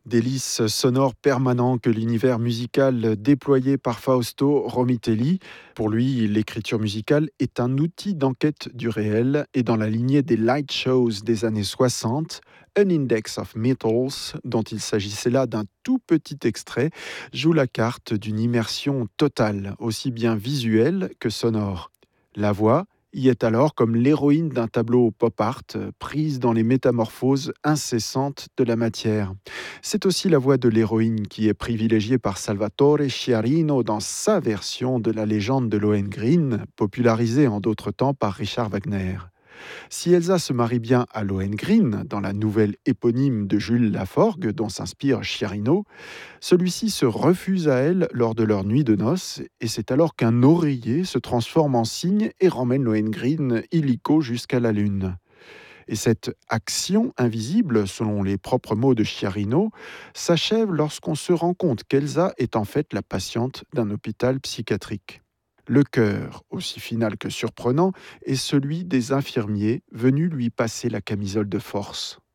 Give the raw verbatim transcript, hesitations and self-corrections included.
Délice sonore permanent que l'univers musical déployé par Fausto Romitelli. Pour lui, l'écriture musicale est un outil d'enquête du réel et dans la lignée des light shows des années soixante, An Index of Metals, dont il s'agissait là d'un tout petit extrait, joue la carte d'une immersion totale, aussi bien visuelle que sonore. La voix y est alors comme l'héroïne d'un tableau pop art, prise dans les métamorphoses incessantes de la matière. C'est aussi la voix de l'héroïne qui est privilégiée par Salvatore Sciarrino dans sa version de la légende de Lohengrin, popularisée en d'autres temps par Richard Wagner. Si Elsa se marie bien à Lohengrin, dans la nouvelle éponyme de Jules Laforgue dont s'inspire Sciarrino, celui-ci se refuse à elle lors de leur nuit de noces, et c'est alors qu'un oreiller se transforme en cygne et ramène Lohengrin illico jusqu'à la lune. Et cette action invisible, selon les propres mots de Sciarrino, s'achève lorsqu'on se rend compte qu'Elsa est en fait la patiente d'un hôpital psychiatrique. Le cœur, aussi final que surprenant, est celui des infirmiers venus lui passer la camisole de force.